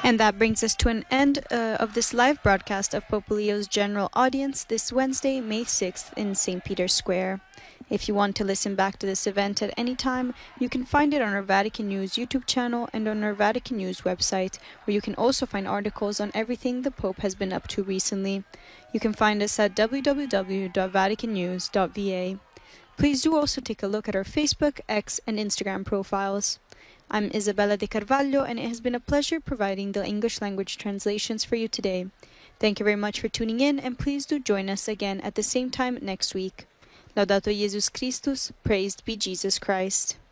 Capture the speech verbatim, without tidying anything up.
And that brings us to an end uh, of this live broadcast of Pope Leo's general audience this Wednesday, May sixth in Saint Peter's Square. If you want to listen back to this event at any time, you can find it on our Vatican News YouTube channel and on our Vatican News website, where you can also find articles on everything the Pope has been up to recently. You can find us at w w w dot vatican news dot v a. Please do also take a look at our Facebook, X, and Instagram profiles. I'm Isabella De Carvalho, and it has been a pleasure providing the English language translations for you today. Thank you very much for tuning in, and please do join us again at the same time next week. Laudato Jesus Christus, praised be Jesus Christ.